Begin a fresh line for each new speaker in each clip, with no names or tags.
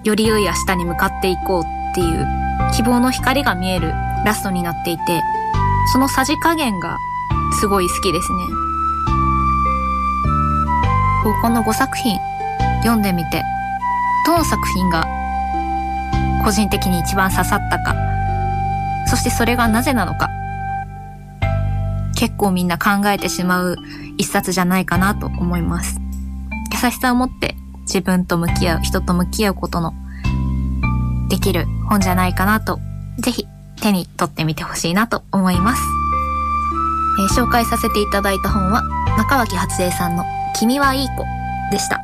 より良い明日に向かっていこうっていう希望の光が見えるラストになっていて、そのさじ加減がすごい好きですね。この5作品読んでみて、どの作品が個人的に一番刺さったか、そしてそれがなぜなのか、結構みんな考えてしまう一冊じゃないかなと思います。優しさを持って自分と向き合う、人と向き合うことのできる本じゃないかなと、ぜひ手に取ってみてほしいなと思います。紹介させていただいた本は中脇初江さんの君はいい子でした。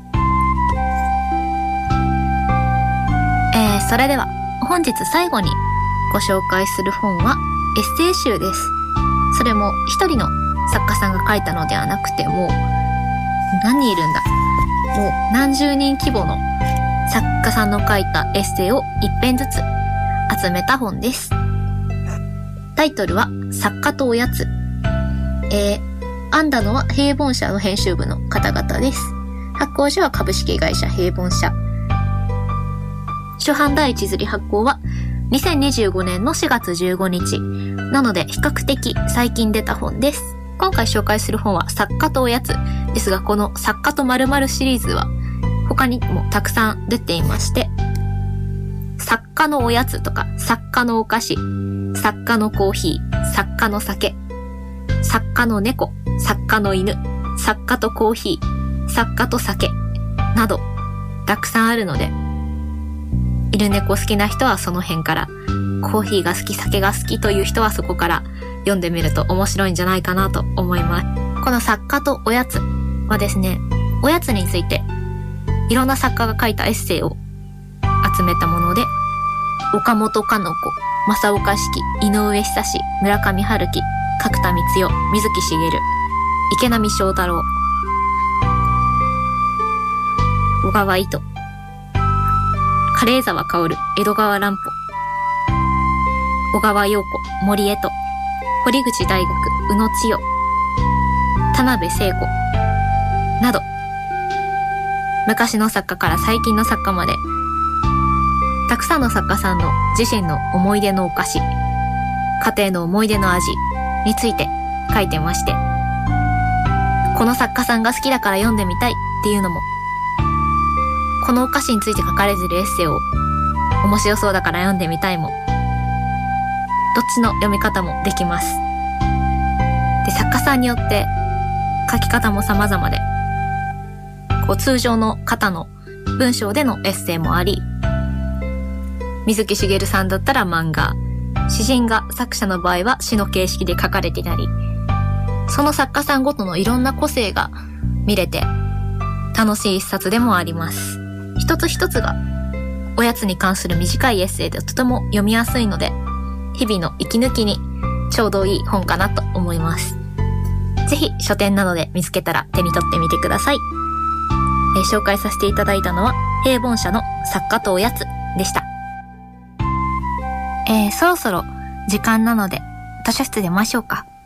それでは本日最後にご紹介する本はエッセイ集です。それも一人の作家さんが書いたのではなくて、もう何人いるんだ、もう何十人規模の作家さんの書いたエッセイを一編ずつ集めた本です。タイトルは作家とおやつ。編んだのは平凡社の編集部の方々です。発行所は株式会社平凡社。初版第一釣り発行は2025年の4月15日。なので比較的最近出た本です。今回紹介する本は作家とおやつですが、この作家と〇〇シリーズは他にもたくさん出ていまして、作家のおやつとか、作家のお菓子、作家のコーヒー、作家の酒、作家の猫、作家の犬、作家とコーヒー、作家と酒などたくさんあるので、犬猫好きな人はその辺から、コーヒーが好き、酒が好きという人はそこから読んでみると面白いんじゃないかなと思います。この作家とおやつはですね、おやつについていろんな作家が書いたエッセイを集めたもので、岡本かの子、正岡子規、井上久志、村上春樹、角田光代、水木しげる、池波正太郎、小川糸、カレー沢薫、江戸川乱歩、小川陽子、森江戸、堀口大学、宇野千代、田辺聖子など、昔の作家から最近の作家まで、たくさんの作家さんの自身の思い出のお菓子、家庭の思い出の味について書いてまして、この作家さんが好きだから読んでみたいっていうのも、このお菓子について書かれているエッセイを面白そうだから読んでみたいも、どっちの読み方もできます。で、作家さんによって書き方も様々で、通常の方の文章でのエッセイもあり、水木しげるさんだったら漫画、詩人が作者の場合は詩の形式で書かれていたり、その作家さんごとのいろんな個性が見れて楽しい一冊でもあります。一つ一つがおやつに関する短いエッセイでとても読みやすいので、日々の息抜きにちょうどいい本かなと思います。ぜひ書店などで見つけたら手に取ってみてください。紹介させていただいたのは平凡社の作家とおやつでした。そろそろ時間なので図書室出ましょうか。